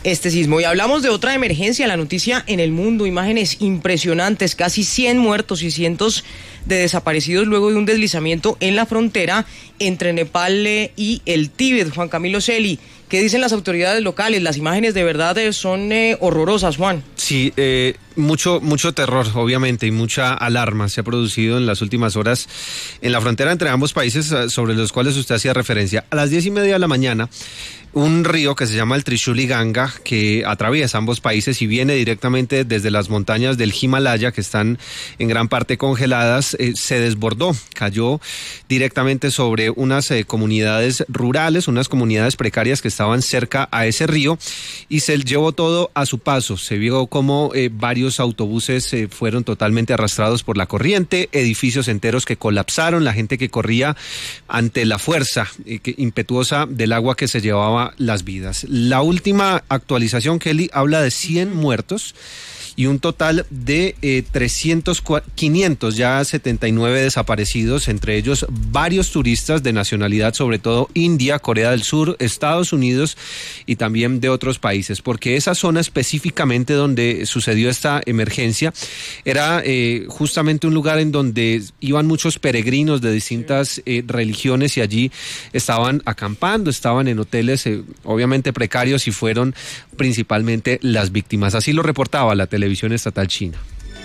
este sismo. Y hablamos de otra emergencia, la noticia en el mundo, imágenes impresionantes, casi 100 muertos y cientos de desaparecidos luego de un deslizamiento en la frontera entre Nepal y el Tíbet. Juan Camilo Celi, ¿qué dicen las autoridades locales? Las imágenes de verdad son horrorosas, Juan. Sí, mucho terror, obviamente, y mucha alarma se ha producido en las últimas horas en la frontera entre ambos países, sobre los cuales usted hacía referencia. A las 10:30 de la mañana, un río que se llama el Trishuli Ganga, que atraviesa ambos países y viene directamente desde las montañas del Himalaya, que están en gran parte congeladas, se desbordó, cayó directamente sobre unas comunidades rurales, unas comunidades precarias que estaban cerca a ese río, y se llevó todo a su paso. Se vio como varios autobuses fueron totalmente arrastrados por la corriente, edificios enteros que colapsaron, la gente que corría ante la fuerza impetuosa del agua que se llevaba las vidas. La última actualización, Kelly, habla de 100 muertos y un total de 500, ya 79 desaparecidos, entre ellos varios turistas de nacionalidad, sobre todo India, Corea del Sur, Estados Unidos y también de otros países, porque esa zona específicamente donde sucedió esta emergencia era justamente un lugar en donde iban muchos peregrinos de distintas religiones y allí estaban acampando, estaban en hoteles obviamente precarios y fueron principalmente las víctimas. Así lo reportaba la televisión estatal china.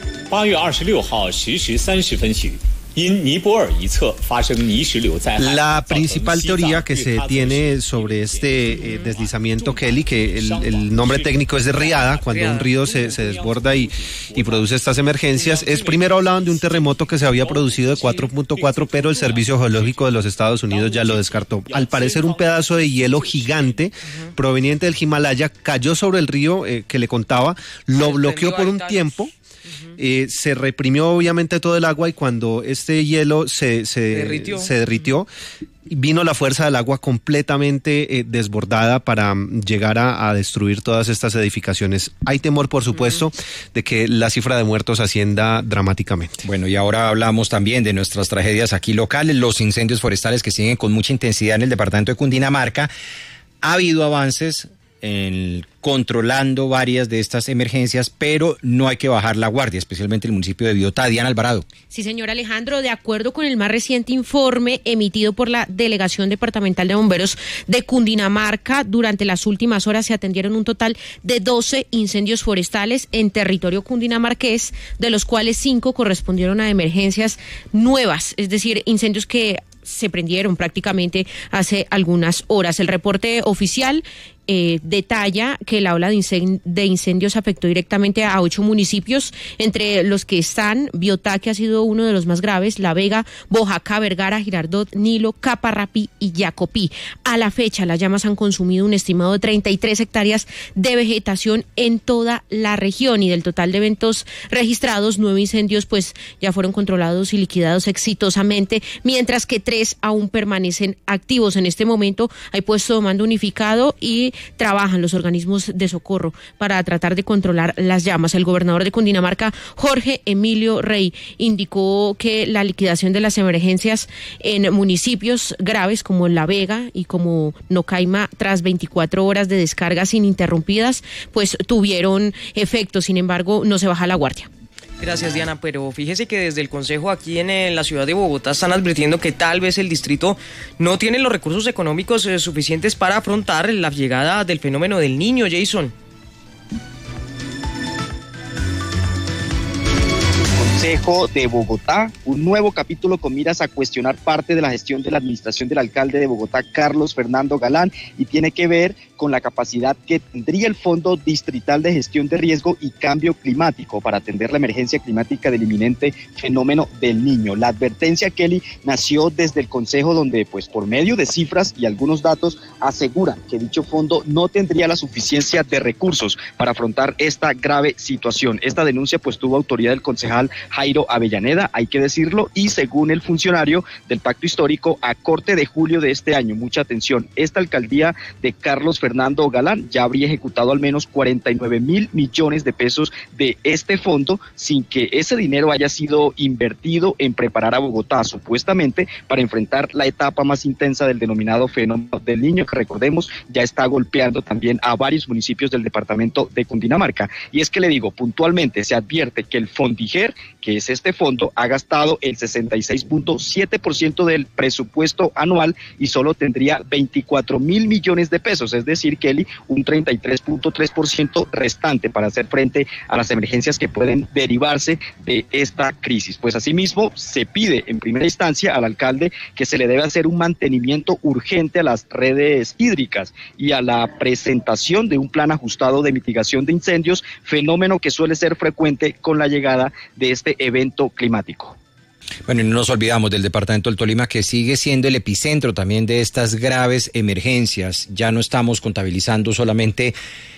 La principal teoría que se tiene sobre este deslizamiento, Kelly, que el nombre técnico es de riada, cuando un río se desborda y produce estas emergencias, es primero hablaban de un terremoto que se había producido de 4.4, pero el Servicio Geológico de los Estados Unidos ya lo descartó. Al parecer un pedazo de hielo gigante proveniente del Himalaya cayó sobre el río que le contaba, lo bloqueó por un tiempo. Se reprimió obviamente todo el agua y cuando este hielo se derritió, vino la fuerza del agua completamente desbordada para llegar a destruir todas estas edificaciones. Hay temor, por supuesto, de que la cifra de muertos ascienda dramáticamente. Bueno, y ahora hablamos también de nuestras tragedias aquí locales, los incendios forestales que siguen con mucha intensidad en el departamento de Cundinamarca. Ha habido avances controlando varias de estas emergencias, pero no hay que bajar la guardia, especialmente el municipio de Biotá. Diana Alvarado. Sí, señor Alejandro, de acuerdo con el más reciente informe emitido por la Delegación Departamental de Bomberos de Cundinamarca, durante las últimas horas se atendieron un total de 12 incendios forestales en territorio cundinamarqués, de los cuales 5 correspondieron a emergencias nuevas, es decir, incendios que se prendieron prácticamente hace algunas horas. El reporte oficial detalla que la ola de incendios afectó directamente a 8 municipios, entre los que están Biotá, que ha sido uno de los más graves, La Vega, Boyacá, Vergara, Girardot, Nilo, Caparrapí y Yacopí. A la fecha, las llamas han consumido un estimado de 33 hectáreas de vegetación en toda la región, y del total de eventos registrados, 9 incendios pues ya fueron controlados y liquidados exitosamente, mientras que 3 aún permanecen activos. En este momento hay puesto de mando unificado y trabajan los organismos de socorro para tratar de controlar las llamas. El gobernador de Cundinamarca, Jorge Emilio Rey, indicó que la liquidación de las emergencias en municipios graves como La Vega y como Nocaima, tras 24 horas de descargas ininterrumpidas, pues tuvieron efecto. Sin embargo, no se baja la guardia. Gracias, Diana, pero fíjese que desde el Consejo aquí en la ciudad de Bogotá están advirtiendo que tal vez el distrito no tiene los recursos económicos suficientes para afrontar la llegada del fenómeno del Niño, Jason. Consejo de Bogotá, un nuevo capítulo con miras a cuestionar parte de la gestión de la administración del alcalde de Bogotá, Carlos Fernando Galán, y tiene que ver con la capacidad que tendría el Fondo Distrital de Gestión de Riesgo y Cambio Climático para atender la emergencia climática del inminente fenómeno del Niño. La advertencia, Kelly, nació desde el Consejo, donde pues por medio de cifras y algunos datos aseguran que dicho fondo no tendría la suficiencia de recursos para afrontar esta grave situación. Esta denuncia pues tuvo autoridad del concejal Jairo Avellaneda, hay que decirlo, y según el funcionario del Pacto Histórico, a corte de julio de este año, mucha atención, esta alcaldía de Carlos Fernando Galán ya habría ejecutado al menos 49.000 millones de pesos de este fondo sin que ese dinero haya sido invertido en preparar a Bogotá, supuestamente para enfrentar la etapa más intensa del denominado fenómeno del Niño, que recordemos ya está golpeando también a varios municipios del departamento de Cundinamarca. Y es que le digo, puntualmente se advierte que el Fondiger, que es este fondo, ha gastado el 66.7% del presupuesto anual y solo tendría 24.000 millones de pesos, es decir, Kelly, un 33.3% restante para hacer frente a las emergencias que pueden derivarse de esta crisis. Pues asimismo se pide en primera instancia al alcalde que se le debe hacer un mantenimiento urgente a las redes hídricas y a la presentación de un plan ajustado de mitigación de incendios, fenómeno que suele ser frecuente con la llegada de este evento climático. Bueno, y no nos olvidamos del departamento del Tolima, que sigue siendo el epicentro también de estas graves emergencias. Ya no estamos contabilizando solamente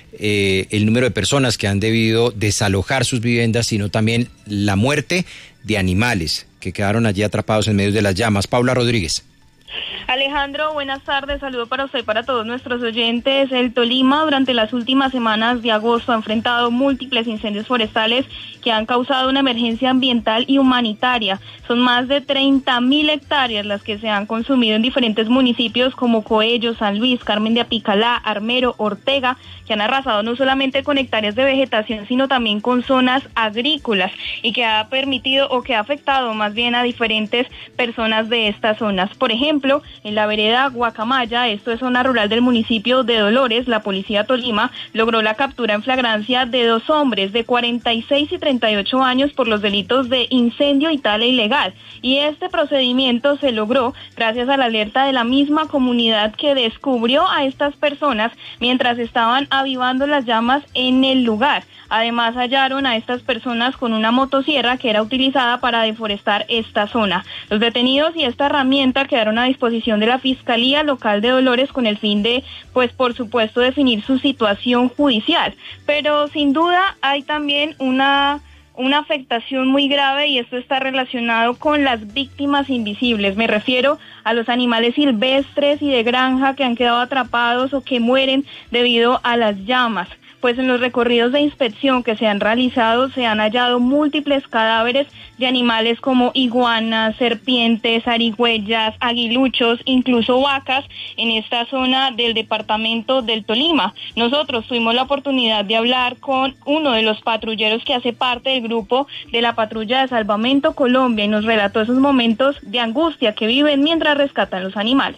el número de personas que han debido desalojar sus viviendas, sino también la muerte de animales que quedaron allí atrapados en medio de las llamas. Paula Rodríguez. Alejandro, buenas tardes, saludo para usted y para todos nuestros oyentes. El Tolima durante las últimas semanas de agosto ha enfrentado múltiples incendios forestales que han causado una emergencia ambiental y humanitaria. Son más de 30.000 hectáreas las que se han consumido en diferentes municipios como Coello, San Luis, Carmen de Apicalá, Armero, Ortega, que han arrasado no solamente con hectáreas de vegetación, sino también con zonas agrícolas y que ha permitido o que ha afectado más bien a diferentes personas de estas zonas. Por ejemplo, en la vereda Guacamaya, esto es zona rural del municipio de Dolores, la policía Tolima logró la captura en flagrancia de 2 hombres de 46 y 38 años por los delitos de incendio y tala ilegal. Y este procedimiento se logró gracias a la alerta de la misma comunidad que descubrió a estas personas mientras estaban avivando las llamas en el lugar. Además, hallaron a estas personas con una motosierra que era utilizada para deforestar esta zona. Los detenidos y esta herramienta quedaron a disposición de la Fiscalía Local de Dolores con el fin de, pues por supuesto, definir su situación judicial. Pero sin duda hay también una afectación muy grave y esto está relacionado con las víctimas invisibles. Me refiero a los animales silvestres y de granja que han quedado atrapados o que mueren debido a las llamas. Pues en los recorridos de inspección que se han realizado se han hallado múltiples cadáveres de animales como iguanas, serpientes, zarigüeyas, aguiluchos, incluso vacas en esta zona del departamento del Tolima. Nosotros tuvimos la oportunidad de hablar con uno de los patrulleros que hace parte del grupo de la Patrulla de Salvamento Colombia y nos relató esos momentos de angustia que viven mientras rescatan los animales.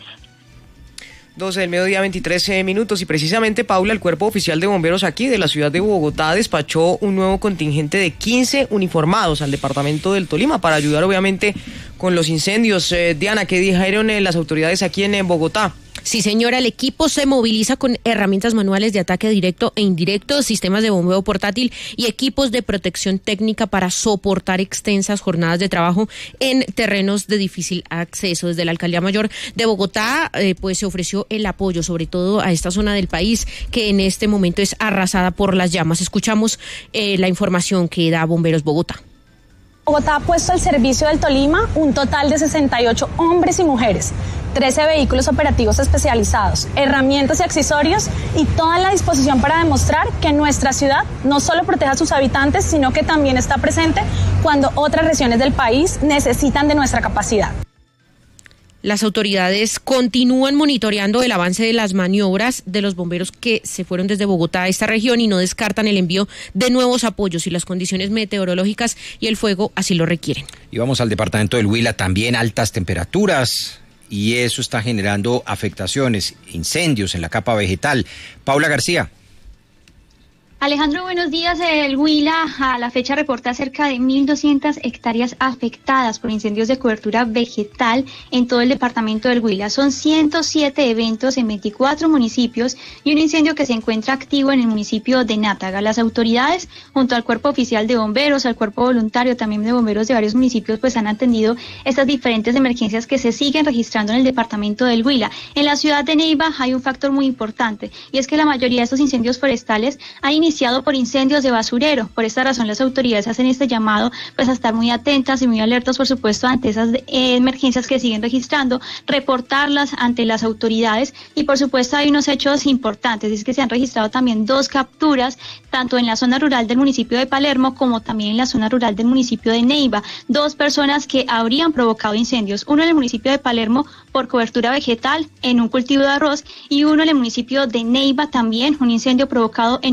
12 del mediodía, 23 minutos, y precisamente, Paula, el Cuerpo Oficial de Bomberos aquí de la ciudad de Bogotá despachó un nuevo contingente de 15 uniformados al departamento del Tolima para ayudar obviamente con los incendios. Diana, ¿qué dijeron las autoridades aquí en Bogotá? Sí, señora, el equipo se moviliza con herramientas manuales de ataque directo e indirecto, sistemas de bombeo portátil y equipos de protección técnica para soportar extensas jornadas de trabajo en terrenos de difícil acceso. Desde la Alcaldía Mayor de Bogotá, pues se ofreció el apoyo, sobre todo a esta zona del país que en este momento es arrasada por las llamas. Escuchamos la información que da Bomberos Bogotá. Bogotá ha puesto al servicio del Tolima un total de 68 hombres y mujeres, 13 vehículos operativos especializados, herramientas y accesorios y toda la disposición para demostrar que nuestra ciudad no solo protege a sus habitantes, sino que también está presente cuando otras regiones del país necesitan de nuestra capacidad. Las autoridades continúan monitoreando el avance de las maniobras de los bomberos que se fueron desde Bogotá a esta región y no descartan el envío de nuevos apoyos si las condiciones meteorológicas y el fuego así lo requieren. Y vamos al departamento del Huila, también altas temperaturas y eso está generando afectaciones, incendios en la capa vegetal. Paula García. Alejandro, buenos días. El Huila a la fecha reporta cerca de 1.200 hectáreas afectadas por incendios de cobertura vegetal en todo el departamento del Huila. Son 107 eventos en 24 municipios y un incendio que se encuentra activo en el municipio de Nátaga. Las autoridades, junto al Cuerpo Oficial de Bomberos, al Cuerpo Voluntario, también de bomberos de varios municipios, pues han atendido estas diferentes emergencias que se siguen registrando en el departamento del Huila. En la ciudad de Neiva hay un factor muy importante y es que la mayoría de estos incendios forestales han iniciado iniciado por incendios de basurero. Por esta razón las autoridades hacen este llamado pues a estar muy atentas y muy alertas, por supuesto, ante esas emergencias que siguen registrando, reportarlas ante las autoridades. Y por supuesto hay unos hechos importantes, es que se han registrado también 2 capturas, tanto en la zona rural del municipio de Palermo como también en la zona rural del municipio de Neiva. 2 personas que habrían provocado incendios, uno en el municipio de Palermo por cobertura vegetal en un cultivo de arroz y uno en el municipio de Neiva también, un incendio provocado en